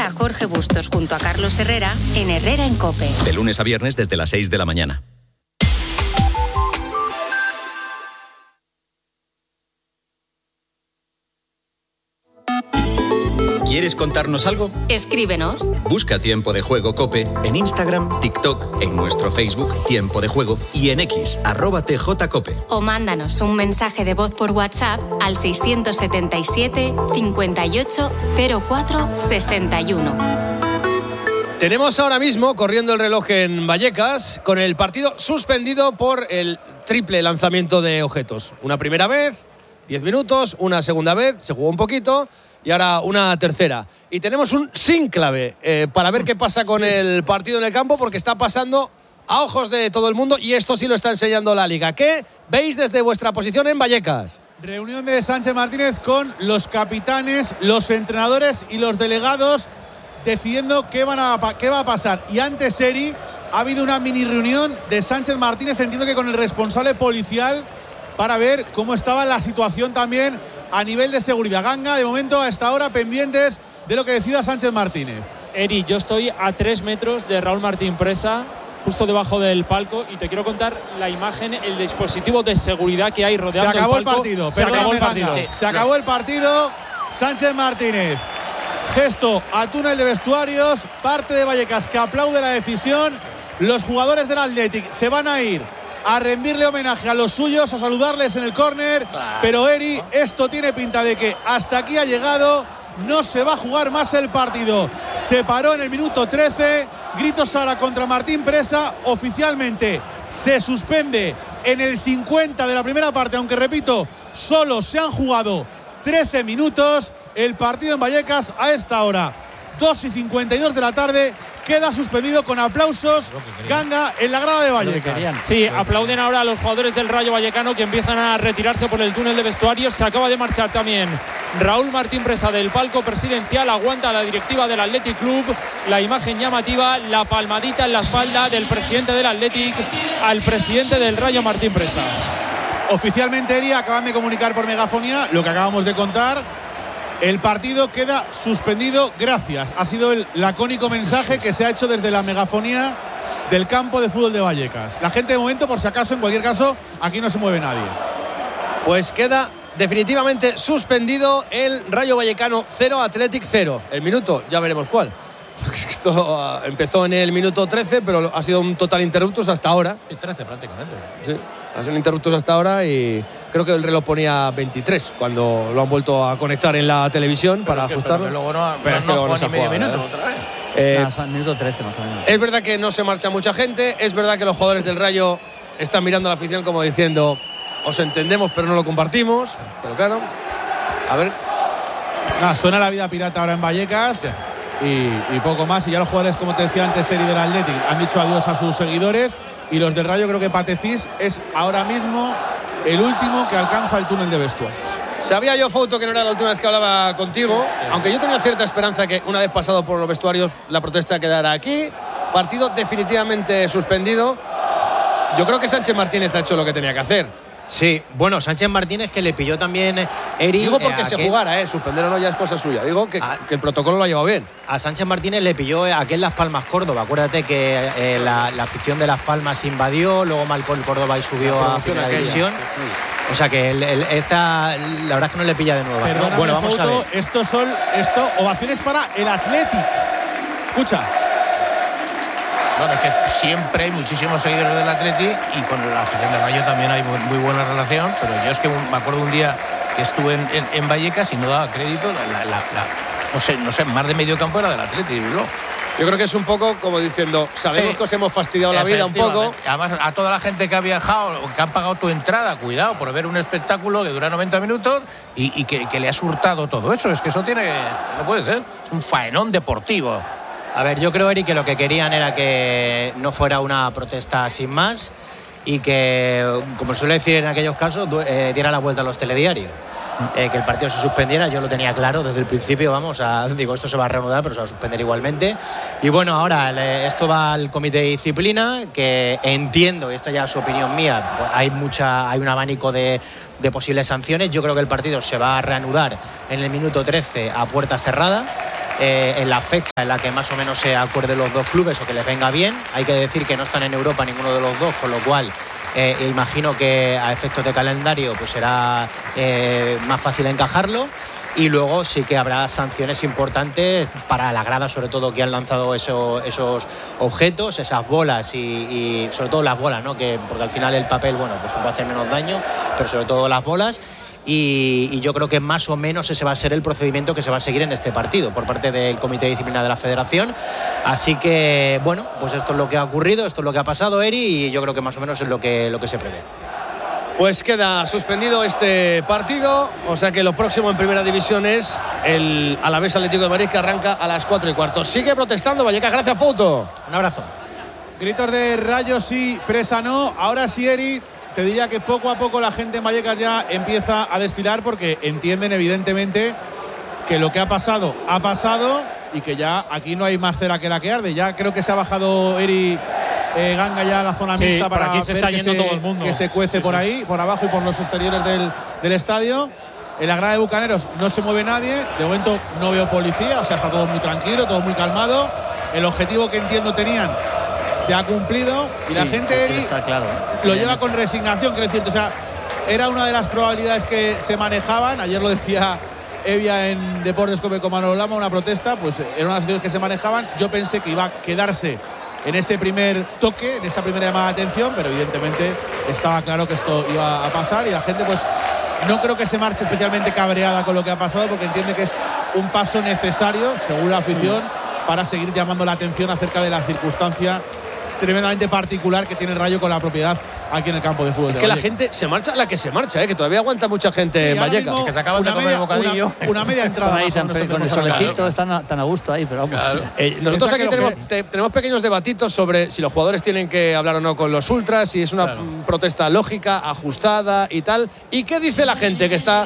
a Jorge Bustos junto a Carlos Herrera en Herrera en COPE. De lunes a viernes desde las 6 de la mañana. ¿Quieres contarnos algo? Escríbenos. Busca Tiempo de Juego COPE en Instagram, TikTok, en nuestro Facebook Tiempo de Juego y en X, @TJCOPE. O mándanos un mensaje de voz por WhatsApp al 677 58 04 61. Tenemos ahora mismo corriendo el reloj en Vallecas con el partido suspendido por el triple lanzamiento de objetos. Una primera vez, 10 minutos, una segunda vez, se jugó un poquito y ahora una tercera. Y tenemos un sin clave para ver qué pasa con el partido en el campo, porque está pasando a ojos de todo el mundo y esto sí lo está enseñando la Liga. ¿Qué veis desde vuestra posición en Vallecas? Reunión de Sánchez Martínez con los capitanes, los entrenadores y los delegados decidiendo qué va a pasar. Y antes, Eri, ha habido una mini reunión de Sánchez Martínez, entiendo que con el responsable policial, para ver cómo estaba la situación también a nivel de seguridad. Ganga, de momento, a esta hora, pendientes de lo que decida Sánchez Martínez. Eri, yo estoy a 3 metros de Raúl Martín Presa, justo debajo del palco, y te quiero contar la imagen, el dispositivo de seguridad que hay rodeando el palco. Se acabó el partido, perdóname, Ganga. Se acabó el partido. Sánchez Martínez. Gesto a túnel de vestuarios, parte de Vallecas que aplaude la decisión. Los jugadores del Athletic se van a ir a rendirle homenaje a los suyos, a saludarles en el córner, pero Eri, esto tiene pinta de que hasta aquí ha llegado, no se va a jugar más el partido. Se paró en el minuto 13, gritos ahora contra Martín Presa, oficialmente se suspende en el 50 de la primera parte, aunque repito, solo se han jugado 13 minutos, el partido en Vallecas a esta hora, 2:52 de la tarde, queda suspendido con aplausos. Ganga en la grada de Vallecas. Sí, aplauden ahora a los jugadores del Rayo Vallecano que empiezan a retirarse por el túnel de vestuarios. Se acaba de marchar también Raúl Martín Presa del palco presidencial. Aguanta la directiva del Athletic Club. La imagen llamativa, la palmadita en la espalda del presidente del Athletic al presidente del Rayo Martín Presa. Oficialmente, Eri, acaban de comunicar por megafonía lo que acabamos de contar. El partido queda suspendido, gracias. Ha sido el lacónico mensaje que se ha hecho desde la megafonía del campo de fútbol de Vallecas. La gente, de momento, por si acaso, en cualquier caso, aquí no se mueve nadie. Pues queda definitivamente suspendido el Rayo Vallecano 0, Athletic 0. El minuto, ya veremos cuál. Esto empezó en el minuto 13, pero ha sido un total interruptus hasta ahora. El 13 prácticamente. Sí, ha sido un interruptus hasta ahora y creo que el reloj ponía 23 cuando lo han vuelto a conectar en la televisión para ajustarlo. Pero luego no se ha jugado minuto otra vez. Minuto 13 más o menos. Es verdad que no se marcha mucha gente, es verdad que los jugadores del Rayo están mirando a la afición como diciendo, os entendemos pero no lo compartimos, pero claro, a ver. Suena la vida pirata ahora en Vallecas. Sí. Y poco más, y ya los jugadores, como te decía antes, Eri, del Athletic, han dicho adiós a sus seguidores, y los del Rayo, creo que Patefís es ahora mismo el último que alcanza el túnel de vestuarios. Sabía yo, Fouto, que no era la última vez que hablaba contigo, sí. Aunque yo tenía cierta esperanza que una vez pasado por los vestuarios la protesta quedara aquí. Partido definitivamente suspendido. Yo creo que Sánchez Martínez ha hecho lo que tenía que hacer. Sí, bueno, Sánchez Martínez, que le pilló también Eri. Digo porque se jugara, suspender o no ya es cosa suya. Digo que el protocolo lo ha llevado bien. A Sánchez Martínez le pilló aquí en Las Palmas, Córdoba. Acuérdate que la afición de Las Palmas invadió, luego marcó el Córdoba y subió a primera división. O sea que la verdad es que no le pilla de nuevo. Perdóname, bueno, vamos a ver. Esto ovaciones para el Athletic. Escucha. Bueno, es que siempre hay muchísimos seguidores del Atleti y con la afición del Rayo también hay muy buena relación, pero yo es que me acuerdo un día que estuve en Vallecas y no daba crédito, no sé, más de medio campo era del Atleti. Yo creo que es un poco como diciendo, sabemos que os hemos fastidiado la vida un poco. Además, a toda la gente que ha viajado, que han pagado tu entrada, cuidado, por ver un espectáculo que dura 90 minutos y que le has hurtado todo eso. Es que eso no puede ser, es un faenón deportivo. A ver, yo creo, Eri, que lo que querían era que no fuera una protesta sin más y que, como suele decir en aquellos casos, diera la vuelta a los telediarios. Que el partido se suspendiera, yo lo tenía claro desde el principio, esto se va a reanudar, pero se va a suspender igualmente. Y bueno, ahora esto va al comité de disciplina, que entiendo, y esta ya es su opinión mía, pues hay un abanico de posibles sanciones. Yo creo que el partido se va a reanudar en el minuto 13 a puerta cerrada. en la fecha en la que más o menos se acuerden los dos clubes o que les venga bien. Hay que decir que no están en Europa ninguno de los dos, con lo cual imagino que a efectos de calendario pues será más fácil encajarlo. Y luego sí que habrá sanciones importantes para la grada, sobre todo, que han lanzado esos objetos, esas bolas y sobre todo las bolas, ¿no? Porque al final el papel, bueno, pues puede hacer menos daño, pero sobre todo las bolas. Y yo creo que más o menos ese va a ser el procedimiento que se va a seguir en este partido por parte del Comité de Disciplina de la Federación. Así que, bueno, pues esto es lo que ha ocurrido, esto es lo que ha pasado, Eri, y yo creo que más o menos es lo que se prevé. Pues queda suspendido este partido, o sea que lo próximo en Primera División es el Alavés Atlético de Madrid, que arranca a las 4:15. Sigue protestando Vallecas. Gracias, Fouto. Un abrazo. Gritos de Rayo sí, Presa no. Ahora sí, Eri, te diría que poco a poco la gente en Vallecas ya empieza a desfilar, porque entienden evidentemente que lo que ha pasado y que ya aquí no hay más cera que la que arde. Ya creo que se ha bajado, Eri, Ganga ya a la zona mixta para aquí se está ver yendo todo el mundo, que se cuece por ahí, por abajo y por los exteriores del estadio. En la grada de Bucaneros no se mueve nadie. De momento no veo policía, o sea, está todo muy tranquilo, todo muy calmado. El objetivo que entiendo tenían se ha cumplido y la gente, Eri, claro, lo lleva con resignación, quiero decirte. O sea, era una de las probabilidades que se manejaban. Ayer lo decía Evia en Deportes Cope con Manolo Lama, una protesta, pues era una de las situaciones que se manejaban. Yo pensé que iba a quedarse en ese primer toque, en esa primera llamada de atención, pero evidentemente estaba claro que esto iba a pasar y la gente pues no creo que se marche especialmente cabreada con lo que ha pasado, porque entiende que es un paso necesario, según la afición, para seguir llamando la atención acerca de la circunstancia tremendamente particular que tiene el Rayo con la propiedad aquí en el campo de fútbol. Es que la gente se marcha la que se marcha, que todavía aguanta mucha gente en Vallecas. Que se acaban de comer el bocadillo. Una media entrada. Ahí con el solecito, están tan a gusto ahí, pero vamos. Claro. Nosotros aquí tenemos pequeños debatitos sobre si los jugadores tienen que hablar o no con los ultras, si es una protesta lógica, ajustada y tal. ¿Y qué dice la gente que está?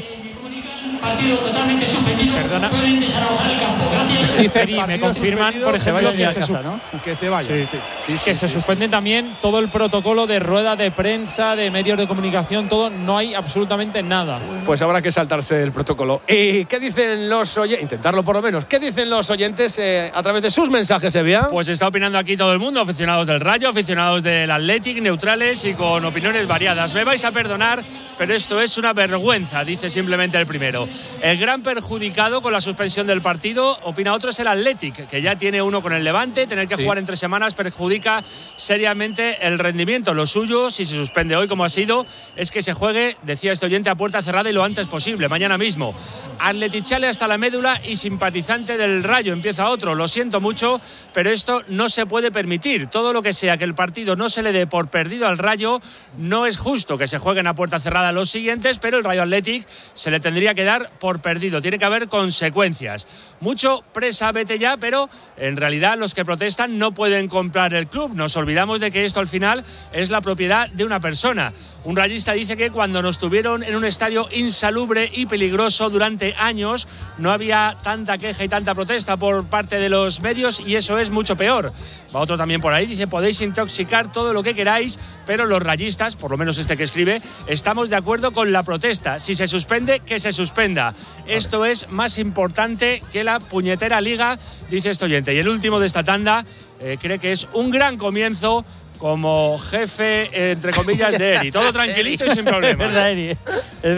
Partido totalmente suspendido. Perdona. Pueden desalojar el campo. Gracias. Dice, me confirman, por ejemplo, que se vaya. Que se suspende también todo el protocolo de rueda de prensa, de medios de comunicación, todo. No hay absolutamente nada. Pues habrá que saltarse el protocolo. ¿Y qué dicen los oyentes? Intentarlo por lo menos. ¿Qué dicen los oyentes a través de sus mensajes, Evia? Pues está opinando aquí todo el mundo, aficionados del Rayo, aficionados del Athletic, neutrales y con opiniones variadas. Me vais a perdonar, pero esto es una vergüenza, dice simplemente el primero. El gran perjudicado con la suspensión del partido, opina otro, es el Athletic, que ya tiene uno con el Levante. Tener que jugar en 3 semanas perjudica seriamente el rendimiento. Lo suyo, si se suspende hoy como ha sido, es que se juegue, decía este oyente, a puerta cerrada y lo antes posible, mañana mismo. Athleticale hasta la médula y simpatizante del Rayo. Empieza otro, lo siento mucho, pero esto no se puede permitir. Todo lo que sea que el partido no se le dé por perdido al Rayo, no es justo que se jueguen a puerta cerrada los siguientes, pero el Rayo Athletic se le tendría que dar por perdido. Tiene que haber consecuencias. Mucho Presa, vete ya, pero en realidad los que protestan no pueden comprar el club. Nos olvidamos de que esto al final es la propiedad de una persona. Un rayista dice que cuando nos tuvieron en un estadio insalubre y peligroso durante años, no había tanta queja y tanta protesta por parte de los medios, y eso es mucho peor. Va otro también por ahí, dice: podéis intoxicar todo lo que queráis, pero los rayistas, por lo menos este que escribe, estamos de acuerdo con la protesta. Si se suspende, que se suspenda. Esto es más importante que la puñetera liga, dice este oyente. Y el último de esta tanda cree que es un gran comienzo como jefe, entre comillas, de Eri. Todo tranquilito y sin problemas. Es verdad, Eri. Es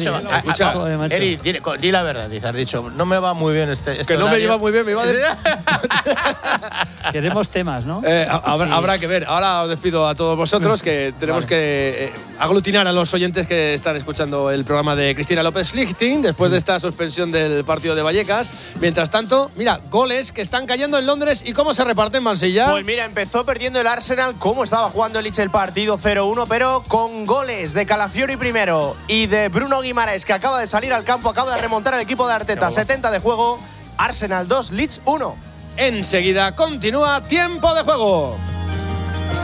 verdad, Eri. Eri, di la verdad. Has dicho, no me va muy bien este que no horario. me lleva muy bien, me va de... Queremos temas, ¿no? Habrá que ver. Ahora os despido a todos vosotros, que tenemos que aglutinar a los oyentes que están escuchando el programa de Cristina López Lichting después de esta suspensión del partido de Vallecas. Mientras tanto, mira, goles que están cayendo en Londres. ¿Y cómo se reparten, Mansilla? Pues mira, empezó perdiendo el Arsenal, como estaba jugando el Leeds el partido 0-1, pero con goles de Calafiori primero y de Bruno Guimaraes, que acaba de salir al campo, acaba de remontar el equipo de Arteta. 70 de juego, Arsenal 2, Leeds 1. Enseguida continúa Tiempo de Juego.